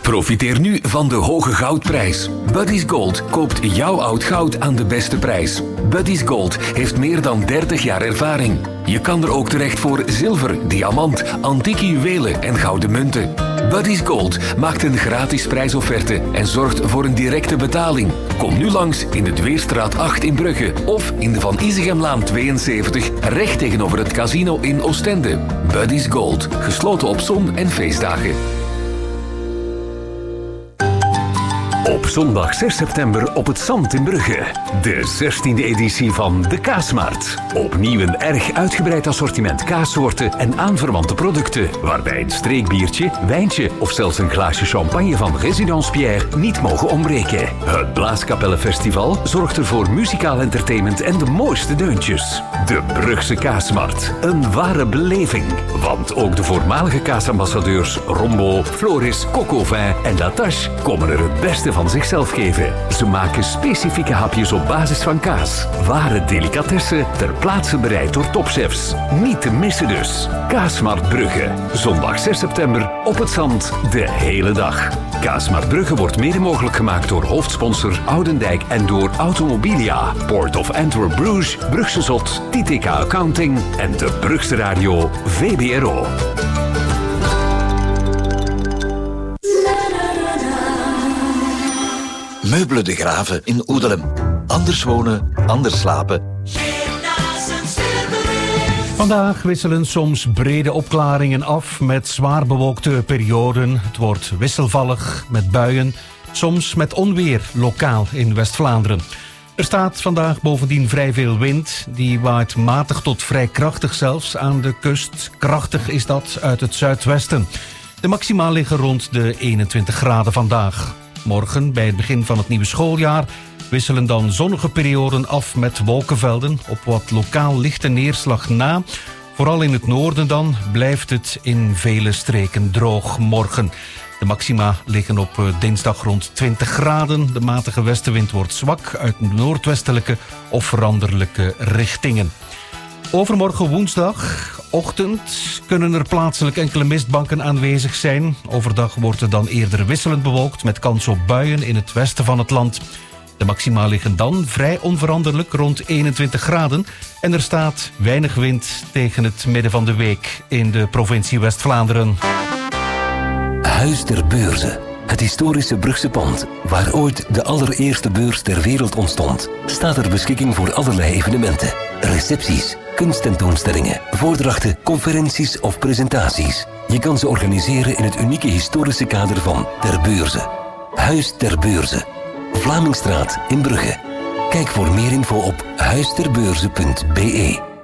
Profiteer nu van de hoge goudprijs. Buddy's Gold koopt jouw oud goud aan de beste prijs. Buddy's Gold heeft meer dan 30 jaar ervaring. Je kan er ook terecht voor zilver, diamant, antieke juwelen en gouden munten. Buddy's Gold maakt een gratis prijsofferte en zorgt voor een directe betaling. Kom nu langs in de Dweerstraat 8 in Brugge of in de Van Isegemlaan 72 recht tegenover het casino in Oostende. Buddy's Gold, gesloten op zon- en feestdagen. Op zondag 6 september op het Zand in Brugge. De 16e editie van de Kaasmarkt. Opnieuw een erg uitgebreid assortiment kaassoorten en aanverwante producten, waarbij een streekbiertje, wijntje of zelfs een glaasje champagne van Résidence Pierre niet mogen ontbreken. Het Blaaskapellenfestival zorgt er voor muzikaal entertainment en de mooiste deuntjes. De Brugse Kaasmarkt. Een ware beleving. Want ook de voormalige kaasambassadeurs Rombo, Floris, Cocovin en Latache komen er het beste van zichzelf geven. Ze maken specifieke hapjes op basis van kaas. Ware delicatessen ter plaatse bereid door topchefs. Niet te missen dus. Kaasmarkt Brugge. Zondag 6 september op het Zand de hele dag. Kaasmarkt Brugge wordt mede mogelijk gemaakt door hoofdsponsor Oudendijk en door Automobilia, Port of Antwerp Bruges, Brugse Zot, TTK Accounting en de Brugse Radio VBRO. Meubelen de Graven in Oedelem. Anders wonen, anders slapen. Vandaag wisselen soms brede opklaringen af met zwaar bewolkte perioden. Het wordt wisselvallig met buien, soms met onweer lokaal in West-Vlaanderen. Er staat vandaag bovendien vrij veel wind. Die waait matig tot vrij krachtig zelfs aan de kust. Krachtig is dat uit het zuidwesten. De maxima liggen rond de 21 graden vandaag. Morgen, bij het begin van het nieuwe schooljaar, wisselen dan zonnige perioden af met wolkenvelden. Op wat lokaal lichte neerslag na. Vooral in het noorden dan blijft het in vele streken droog morgen. De maxima liggen op dinsdag rond 20 graden. De matige westenwind wordt zwak uit noordwestelijke of veranderlijke richtingen. Overmorgen woensdagochtend kunnen er plaatselijk enkele mistbanken aanwezig zijn. Overdag wordt het dan eerder wisselend bewolkt met kans op buien in het westen van het land. De maxima liggen dan vrij onveranderlijk rond 21 graden. En er staat weinig wind tegen het midden van de week in de provincie West-Vlaanderen. Huis ter Beurze. Het historische Brugse pand, waar ooit de allereerste beurs ter wereld ontstond, staat ter beschikking voor allerlei evenementen. Recepties, kunsttentoonstellingen, voordrachten, conferenties of presentaties. Je kan ze organiseren in het unieke historische kader van Ter Beurze. Huis ter Beurze. Vlamingstraat in Brugge. Kijk voor meer info op huisterbeurze.be.